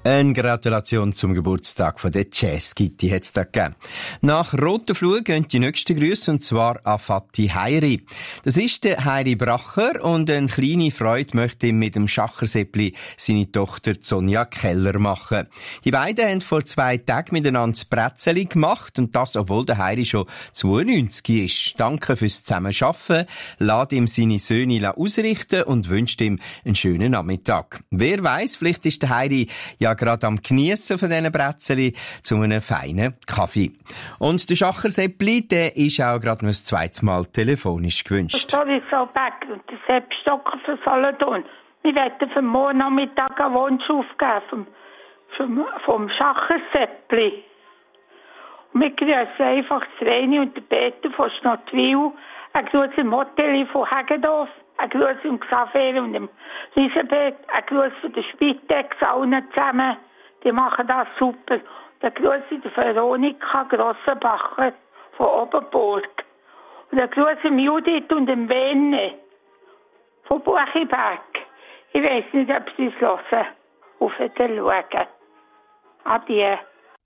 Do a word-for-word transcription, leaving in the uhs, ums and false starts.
Eine Gratulation zum Geburtstag von der Jazz-Gitti hat es da gegeben. Nach Roter Flur gehen die nächsten Grüße, und zwar an Fatih Heiri. Das ist der Heiri Bracher, und eine kleine Freude möchte ihm mit dem Schachersäppli seine Tochter Sonja Keller machen. Die beiden haben vor zwei Tagen miteinander das Brätzeli gemacht, und das, obwohl der Heiri schon zweiundneunzig ist. Danke fürs Zusammenarbeiten, lässt ihm seine Söhne ausrichten und wünscht ihm einen schönen Nachmittag. Wer weiss, vielleicht ist der Heiri ja gerade am Geniessen von diesen Brätzeli zu einem feinen Kaffee. Und der Schachersäppli, der ist auch gerade noch das zweite Mal telefonisch gewünscht. Sorry, Frau Becker und der Sepp Stocker für Solothurn. Wir werden für morgen Nachmittag einen Wunsch aufgeben vom, vom, vom Schachersäppli. Und wir grüßen einfach das Reni und den Peter von Schnottwil, ein Gruß im Hotel von Hagedorf, ein Gruß im Xaver und im Elisabeth, ein Gruß von der Spitex, allen zusammen. Die machen das super. Und ein Gruß in der Veronika Grossenbacher von Oberburg. Und ein Gruß im Judith und im Wenne von Buchiberg. Ich weiss nicht, ob sie es hören. Auf den schauen. Adieu.